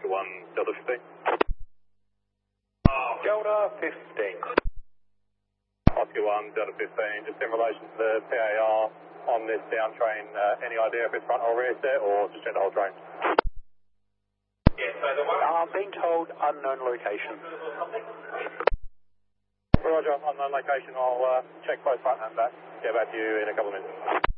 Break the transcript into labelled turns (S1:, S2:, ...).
S1: Oscar 1, Delta 15.
S2: Delta 15.
S1: Oscar 1, Delta 15, just in relation to the PAR on this down train, any idea if it's front or rear set, or just check the whole train?
S2: I'm being told unknown location.
S1: Roger, unknown location. I'll check both front and back. Get back to you in a couple of minutes.